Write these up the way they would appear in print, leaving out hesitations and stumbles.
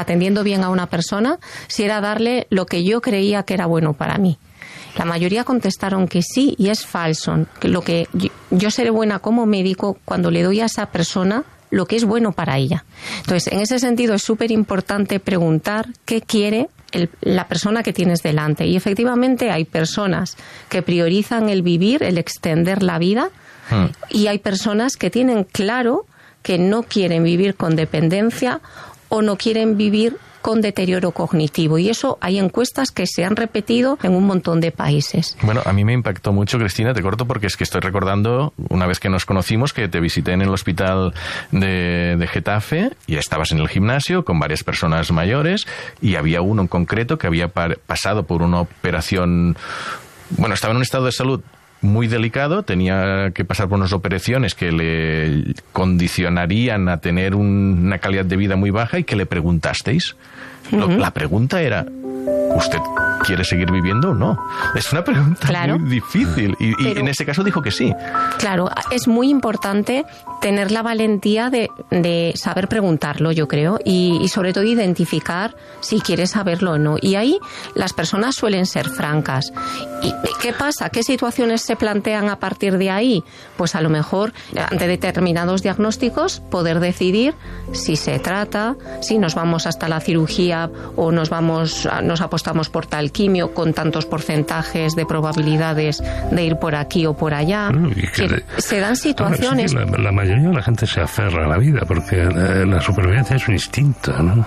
atendiendo bien a una persona, si era darle lo que yo creía que era bueno para mí. La mayoría contestaron que sí, y es falso. Lo que yo seré buena como médico cuando le doy a esa persona lo que es bueno para ella. Entonces, en ese sentido es súper importante preguntar qué quiere la persona que tienes delante. Y efectivamente hay personas que priorizan el vivir, el extender la vida, y hay personas que tienen claro que no quieren vivir con dependencia o no quieren vivir con deterioro cognitivo. Y eso hay encuestas que se han repetido en un montón de países. Bueno, a mí me impactó mucho, Cristina, te corto porque es que estoy recordando una vez que nos conocimos que te visité en el hospital de Getafe y estabas en el gimnasio con varias personas mayores y había uno en concreto que había pasado por una operación, bueno, estaba en un estado de salud muy delicado, tenía que pasar por unas operaciones que le condicionarían a tener una calidad de vida muy baja y que le preguntasteis. La pregunta era, ¿usted quiere seguir viviendo o no? Es una pregunta muy difícil y en ese caso dijo que sí. Claro, es muy importante tener la valentía de saber preguntarlo, yo creo, y sobre todo identificar si quieres saberlo o no. Y ahí las personas suelen ser francas. ¿Y qué pasa? ¿Qué situaciones se plantean a partir de ahí? Pues a lo mejor ante determinados diagnósticos poder decidir si se trata, si nos vamos hasta la cirugía o nos apostamos por tal quimio con tantos porcentajes de probabilidades de ir por aquí o por allá. Se dan situaciones. Sí, la mayoría de la gente se aferra a la vida porque la supervivencia es un instinto, ¿no?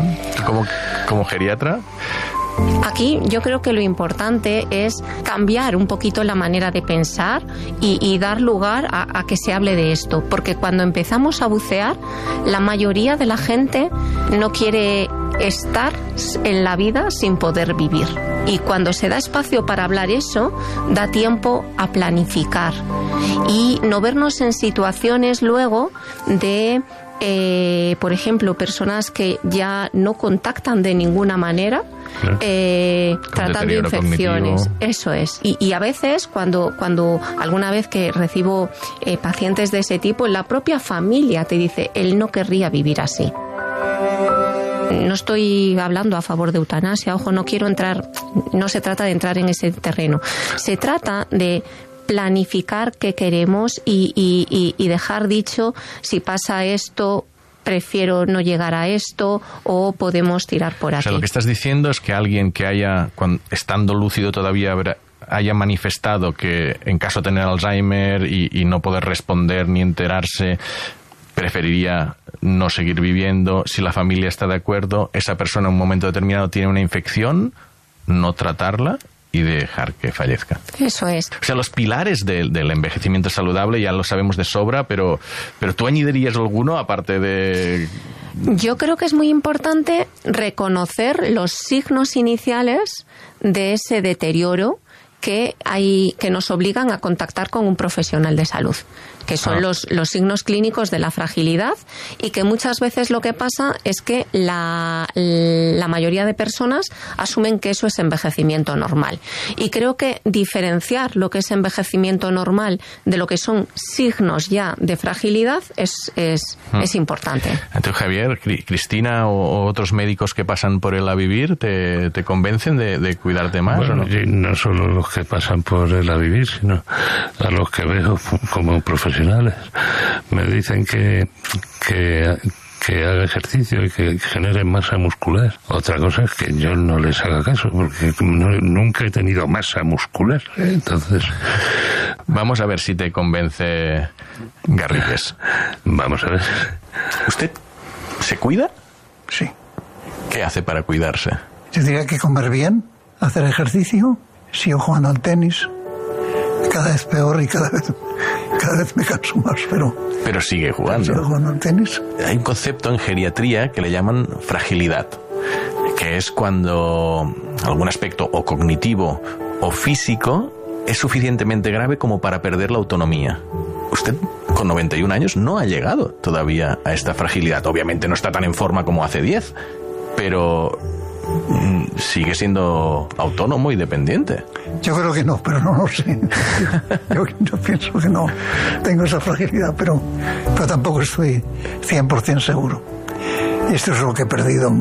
Como geriatra. Aquí yo creo que lo importante es cambiar un poquito la manera de pensar y dar lugar a que se hable de esto, porque cuando empezamos a bucear, la mayoría de la gente no quiere estar en la vida sin poder vivir. Y cuando se da espacio para hablar eso, da tiempo a planificar y no vernos en situaciones luego de por ejemplo, personas que ya no contactan de ninguna manera, tratando infecciones. Cognitivo. Eso es. Y a veces, cuando alguna vez que recibo pacientes de ese tipo, la propia familia te dice, él no querría vivir así. No estoy hablando a favor de eutanasia, ojo, no se trata de entrar en ese terreno. Se trata de planificar qué queremos y dejar dicho, si pasa esto, prefiero no llegar a esto o podemos tirar por aquí. O sea, lo que estás diciendo es que alguien que estando lúcido todavía haya manifestado que en caso de tener Alzheimer y no poder responder ni enterarse, preferiría no seguir viviendo. Si la familia está de acuerdo, esa persona en un momento determinado tiene una infección, no tratarla y dejar que fallezca. Eso es. O sea, los pilares del envejecimiento saludable ya lo sabemos de sobra, pero ¿tú añadirías alguno aparte de...? Yo creo que es muy importante reconocer los signos iniciales de ese deterioro que nos obligan a contactar con un profesional de salud, que son los signos clínicos de la fragilidad, y que muchas veces lo que pasa es que la mayoría de personas asumen que eso es envejecimiento normal. Y creo que diferenciar lo que es envejecimiento normal de lo que son signos ya de fragilidad es importante. Entonces, Javier, Cristina o otros médicos que pasan por el a vivir, ¿te convencen de cuidarte más? Bueno, ¿o no? No solo los que pasan por el a vivir, sino a los que veo como profesionales. Me dicen que haga ejercicio y que genere masa muscular. Otra cosa es que yo no les haga caso, porque nunca he tenido masa muscular, ¿eh? Entonces... Vamos a ver si te convence Garrigues. Vamos a ver. ¿Usted se cuida? Sí. ¿Qué hace para cuidarse? Yo diría que comer bien, hacer ejercicio, sigo jugando al tenis, cada vez peor y cada vez me canso más, pero sigue jugando. Sigo jugando al tenis. Hay un concepto en geriatría que le llaman fragilidad, que es cuando algún aspecto o cognitivo o físico es suficientemente grave como para perder la autonomía. Usted, con 91 años, no ha llegado todavía a esta fragilidad. Obviamente no está tan en forma como hace 10, pero sigue siendo autónomo y dependiente. Yo creo que no, pero no lo sé. Yo pienso que no tengo esa fragilidad, pero tampoco estoy 100% seguro. Esto es lo que he perdido